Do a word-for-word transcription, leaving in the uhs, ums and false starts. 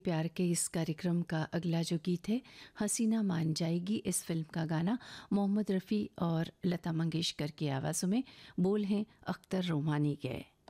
प्यार के इस कार्यक्रम का अगला जो गीत है हसीना मान जाएगी, इस फिल्म का गाना मोहम्मद रफ़ी और लता मंगेशकर की आवाज़ों में, बोल हैं अख्तर रोमानी के।